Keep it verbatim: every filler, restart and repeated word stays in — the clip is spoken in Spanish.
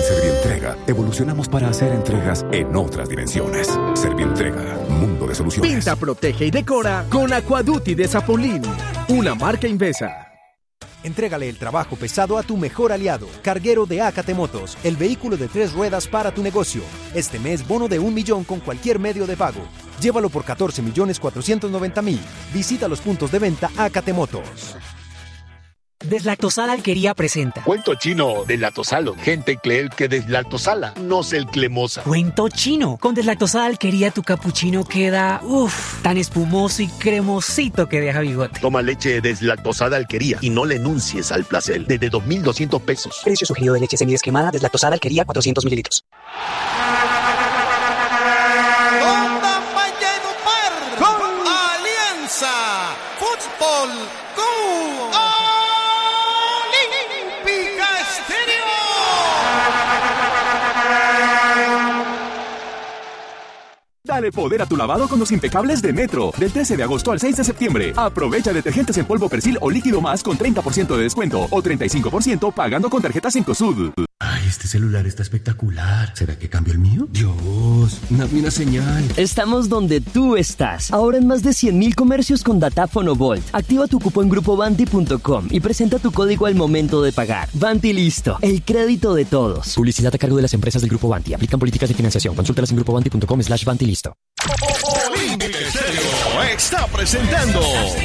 Servientrega, evolucionamos para hacer entregas en otras dimensiones. Servientrega, mundo de soluciones. Pinta, protege y decora con Aquaduty de Zapolín, una marca Invesa. Entrégale el trabajo pesado a tu mejor aliado, Carguero de Acate Motos, el vehículo de tres ruedas para tu negocio. Este mes, bono de un millón con cualquier medio de pago. Llévalo por catorce millones cuatrocientos noventa mil. Visita los puntos de venta Acate Motos. Deslactosada Alquería presenta Cuento chino deslactosalo. Gente cree que deslactosala, no es el cremosa. Cuento chino. Con Deslactosada Alquería tu capuchino queda uff, tan espumoso y cremosito que deja bigote. Toma leche deslactosada Alquería y no le enuncies al placer. Desde dos mil doscientos pesos. Precio sugerido de leche semidescremada Deslactosada Alquería cuatrocientos mililitros. Con Alianza Fútbol Go. Olímpica Estéreo. Dale poder a tu lavado con los impecables de Metro. Del trece de agosto al seis de septiembre. Aprovecha detergentes en polvo Persil o líquido más con treinta por ciento de descuento o treinta y cinco por ciento pagando con tarjeta Cencosud. Ay, este celular está espectacular. ¿Será que cambio el mío? Dios, una buena señal. Estamos donde tú estás. Ahora en más de cien mil comercios con Datáfono Volt. Activa tu cupón grupo banti punto com y presenta tu código al momento de pagar. Banti listo. El crédito de todos. Publicidad a cargo de las empresas del Grupo Banti. Aplican políticas de financiación. Consúltalas en grupo banti punto com slash banti listo. Olímpica Estéreo está presentando